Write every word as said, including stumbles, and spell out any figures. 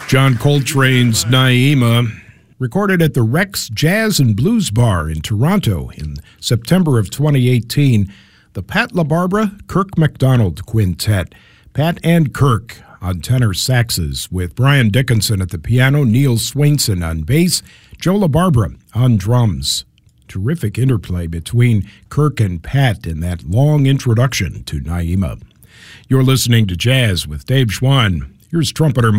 John Coltrane's Naima, recorded at the Rex Jazz and Blues Bar in Toronto in September of twenty eighteen. The Pat LaBarbera Kirk MacDonald Quintet. Pat and Kirk on tenor saxes, with Brian Dickinson at the piano, Neil Swainson on bass, Joe LaBarbera on drums. Terrific interplay between Kirk and Pat in that long introduction to Naima. You're listening to Jazz with Dave Schwann. Here's trumpeter